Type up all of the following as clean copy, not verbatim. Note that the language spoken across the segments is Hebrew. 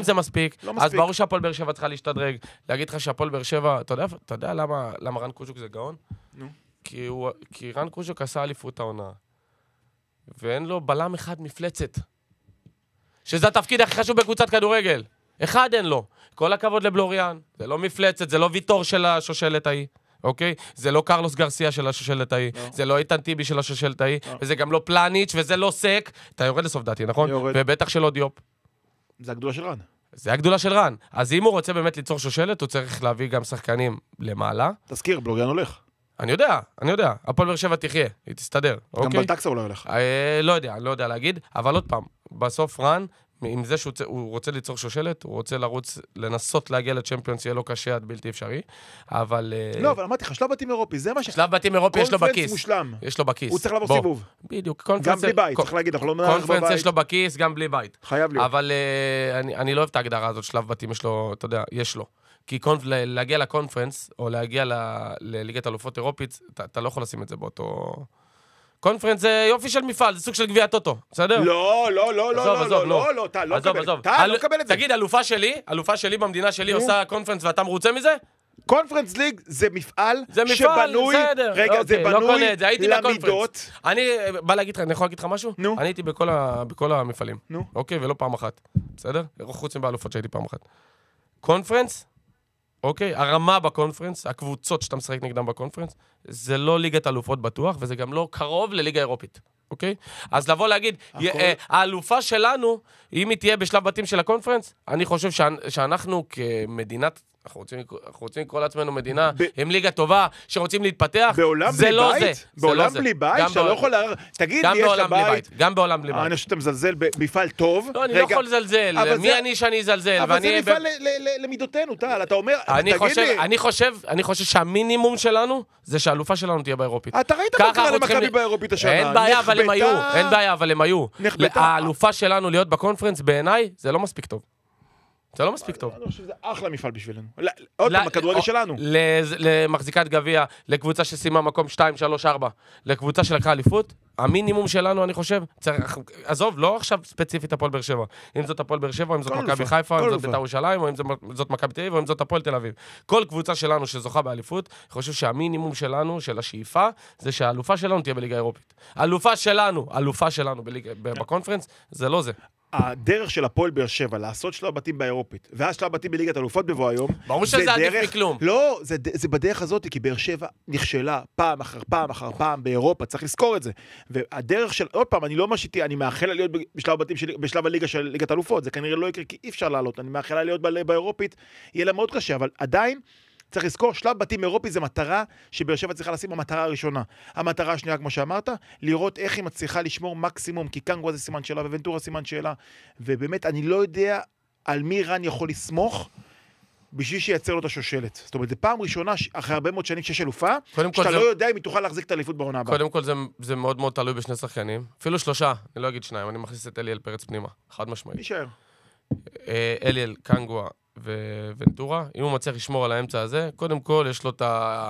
זה מספיק, לא אז מספיק. ברור שהפועל באר שבע צריכה להשתדרג. להגיד לך שהפועל באר שבע, אתה יודע למה רן קוז'וק זה גאון? נו. כי רן קוז'וק עשה אליפות העונה, ואין לו בלם אחד מפלצת. שזה התפקיד הכי חשוב בקבוצת כדורגל. אחד אין לו. כל הכבוד לבלוריאן. זה לא מפלצת, זה לא ויטור של השושלת ההיא. אוקיי? זה לא קרלוס גרסיה של השושלת ההיא. זה לא איתן טיבי של השושלת ההיא. וזה גם לא פלניץ' וזה לא סק. אתה יורד לסוף דעתי, נכון? יורד. ובטח שלא דיופ. זה הגדולה של רן. זה הגדולה של רן. אז אם הוא רוצה באמת ליצור שושלת, הוא צריך להביא גם שחקנים למעלה. תזכיר, בלוריאן הולך. אני יודע. הפועל באר שבע תחיה, היא תסתדר. גם אוקיי? בלטקסה אולי הולך. אני לא יודע להגיד, אבל עוד פעם, בסוף רן, עם זה שהוא רוצה ליצור שושלת, הוא רוצה לנסות להגיע לצ'מפיונס, יהיה לו קשה עד בלתי אפשרי, אבל... לא, אבל אמרתי לך, שלב בתים אירופי, זה מה ש... שלב בתים אירופי יש לו בכיס. קונפרנס מושלם. יש לו בכיס. הוא צריך לעבור סיבוב. בדיוק. גם בלי בית, צריך להגיד, אנחנו לא מנהל בבית. קונפרנס יש לו בכיס, גם בלי בית. חייב להיות. אבל אני לא אוהב את ההגדרה הזאת, שלב בתים יש לו, אתה יודע, יש לו. כי להגיע לקונפרנס, או להגיע לליגת אלופות אירופית, אתה לא יכול לשים את זה באותו... קונפרנס זה יופי של מפעל, זה סוג של גביע טוטו, בסדר? לא, טל, לא קבל את זה. תגיד, אלופה שלי במדינה שלי עושה קונפרנס ואתה מרוצה מזה? קונפרנס ליג זה מפעל שבנוי, שבנוי, רגע, זה בנוי למידות. אני בא להגיד לך, אני יכול להגיד לך משהו? נו. אני הייתי בכל המפעלים. נו. אוקיי, ולא פעם אחת. בסדר? חוץ מבאלופות שהייתי פעם אחת. קונפרנס, אוקיי, הרמה בקונפרנס, הקבוצות שאתה משחק נגדם בקונפרנס, זה לא ליגת אלופות בטוח, וזה גם לא קרוב לליגה אירופית, אוקיי? אז לבוא להגיד, האלופה שלנו, אם היא תהיה בשלב בתים של הקונפרנס, אני חושב שאנחנו כמדינת, אנחנו רוצים לקרוא לעצמנו מדינה עם ליגה טובה, שרוצים להתפתח, זה לא זה. בעולם בלי בית, שאתה לא יכול תגיד לי, יש לבית. גם בעולם בלי בית. אני חושב שאתה מזלזל במפעל טוב. לא, אני לא יכול לזלזל. מי אני שאני אזלזל? אבל זה מפעל למידותינו, טל. אתה אומר, אני חושב שהמינימום שלנו, זה שהאלופה שלנו תהיה באירופית. אתה ראית מה קרה למכבי באירופית השנה. אין בעיה, אבל הם היו. האלופה שלנו להיות בקונפרנס, בעיניי, זה לא מספיק טוב. זה לא מספיק טוב. אני חושב שזה אחלה מפעל בשבילנו. עוד פעם, הכדורגל שלנו. למחזיקת גביע, לקבוצה שסיימה מקום 2, 3, 4, לקבוצה שלקחה אליפות, המינימום שלנו, אני חושב, עזוב, לא עכשיו ספציפית הפועל באר שבע. אם זאת הפועל באר שבע, או אם זאת מכבי חיפה, או אם זאת בית"ר ירושלים, או אם זאת מכבי תל אביב, או אם זאת הפועל תל אביב. כל קבוצה שלנו שזוכה באליפות, אני חושב שהמינימום שלנו, של השאיפה, זה שהאלופה שלנו תהיה בליגה אירופית. האלופה שלנו בקונפרנס, זה לא זה. הדרך של הפועל באר שבע לעשות שלב בתים באירופית, ואז שלב בתים בליגת אלופות בבוא היום, ברור שזה עדיף מכלום. לא, זה בדרך הזאת, כי באר שבע נכשלה פעם אחר פעם באירופה, צריך לזכור את זה. והדרך של, עוד פעם, אני לא משיתי, אני מאחל להיות בשלב בתים בשלב הליגה של ליגת אלופות, זה כנראה לא יקרה, כי אי אפשר לעלות, אני מאחל להיות באירופית, יהיה לה מאוד קשה, אבל עדיין, צריך לזכור, שלב בתים אירופי זה מטרה שבאר שבע צריכה לשים המטרה הראשונה. המטרה השנייה, כמו שאמרת, לראות איך היא מצליחה לשמור מקסימום, כי קנגו זה סימן שאלה וונטורה סימן שאלה, ובאמת אני לא יודע על מי רן יכול לסמוך בשביל שייצר לו את השושלת. זאת אומרת, זה פעם ראשונה אחרי הרבה מאוד שנים שיש אלופה, שאתה לא יודע אם היא תוכל להחזיק את האליפות בעונה הבאה. קודם כל זה מאוד מאוד תלוי בשני שחקנים, אפילו 3, אני לא אגיד 2, אני מכניס את אליאל פרץ פנימה, חד משמעית. נשאר. אליאל, קנגו וונטורה, אם הוא מצליח לשמור על האמצע הזה, קודם כל יש לו את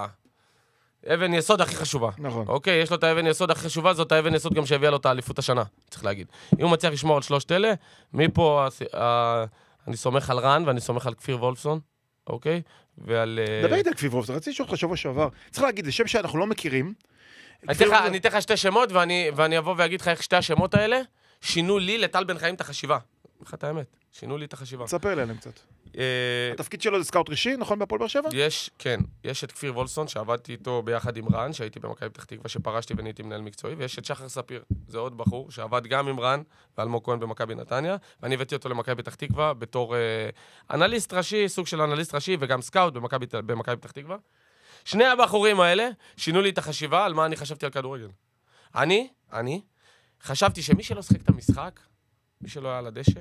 האבן יסוד הכי חשובה. נכון. אוקיי, יש לו את האבן יסוד הכי חשובה, זאת האבן יסוד גם שהביאה לו את האליפות השנה, צריך להגיד. אם הוא מצליח לשמור על 3 אלה, מפה אני סומך על רן ואני סומך על כפיר וולפסון, אוקיי? ועל... דבר איתי על כפיר וולפסון, רציתי לשאול לך שבוע שעבר. צריך להגיד, זה שם שאנחנו לא מכירים. אני אתן לך 2 שמות ואני אבוא ואגיד לך איך 2 השמות האלה שינו לי לטל בן חיים את החשיבה. לך את האמת, שינו לי את החשיבה. תספר לי עליהם קצת. התפקיד שלו זה סקאוט ראשי, נכון, בהפועל באר שבע? יש את כפיר וולפסון, שעבדתי איתו ביחד עם רן, שהייתי במכבי פתח תקווה, שפרשתי ונהייתי מנהל מקצועי, ויש את שחר ספיר, זה עוד בחור, שעבד גם עם רן ואלמוג כהן במכבי נתניה, ואני הבאתי אותו למכבי פתח תקווה, בתור אנליסט ראשי, סוג של אנליסט ראשי, וגם סקאוט במכבי פתח תקווה. 2 הבחורים האלה שינו לי את החשיבה על מה אני חשבתי על כדורגל. אני חשבתי שמי שלא שחק את המשחק, מי שלא היה על הדשא,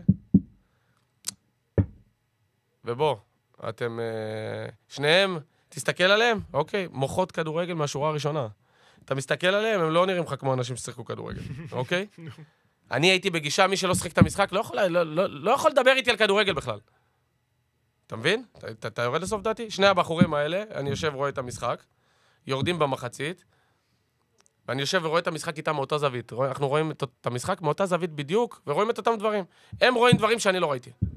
ובוא, אתם, שניהם, תסתכל עליהם, אוקיי, מוחות כדורגל מהשורה הראשונה. אתה מסתכל עליהם, הם לא נראים לך כמו אנשים ששיחקו כדורגל, אוקיי? אני הייתי בגישה, מי שלא שחק את המשחק, לא יכול לדבר איתי על כדורגל בכלל. אתה מבין? אתה יורד לסוף דעתי? 2 הבחורים האלה, אני יושב ורואה את המשחק, יורדים במחצית, ואני יושב ורואה את המשחק איתם מאותה זווית. אנחנו רואים את המשחק מאותה זווית בדיוק, ורואים את אותם דברים. הם רואים דברים שאני לא ראיתי.